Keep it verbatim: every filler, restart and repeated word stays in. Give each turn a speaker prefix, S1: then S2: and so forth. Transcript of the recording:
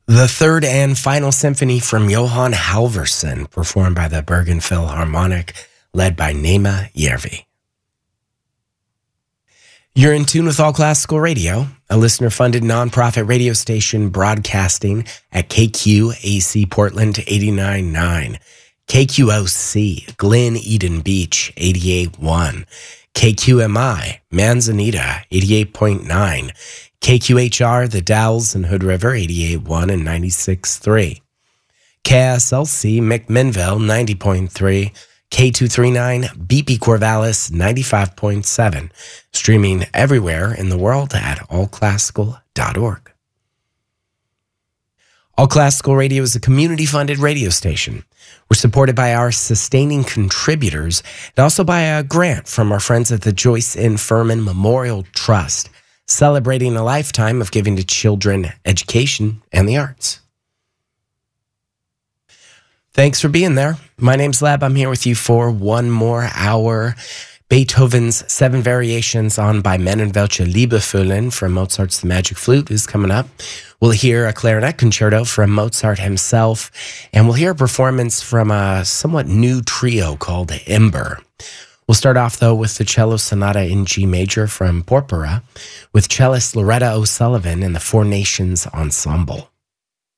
S1: The third and final symphony from Johann Halvorsen, performed by the Bergen Philharmonic, led by Nema Järvi. You're in tune with All Classical Radio, a listener-funded nonprofit radio station broadcasting at K Q A C Portland eighty-nine point nine, K Q O C Glen Eden Beach eighty-eight point one, K Q M I Manzanita eighty-eight point nine, K Q H R The Dalles and Hood River eighty-eight point one and ninety-six point three, K S L C McMinnville ninety point three, K two thirty-nine B P Corvallis ninety-five point seven, streaming everywhere in the world at all classical dot org. All Classical Radio is a community-funded radio station. We're supported by our sustaining contributors and also by a grant from our friends at the Joyce N. Furman Memorial Trust, celebrating a lifetime of giving to children, education, and the arts. Thanks for being there. My name's Lab. I'm here with you for one more hour. Beethoven's Seven Variations on Bei Mennen welche Liebe fühlen from Mozart's The Magic Flute is coming up. We'll hear a clarinet concerto from Mozart himself, and we'll hear a performance from a somewhat new trio called Ember. We'll start off, though, with the cello sonata in G major from Porpora with cellist Loretta O'Sullivan and the Four Nations Ensemble.